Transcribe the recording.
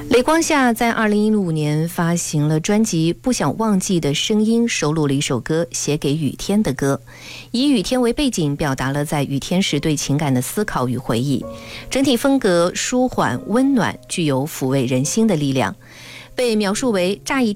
雷光夏在2015年发行了专辑《不想忘记的声音》，收录了一首歌《写给雨天的歌》，以雨天为背景，表达了在雨天时对情感的思考与回忆。整体风格舒缓温暖，具有抚慰人心的力量，被描述为乍一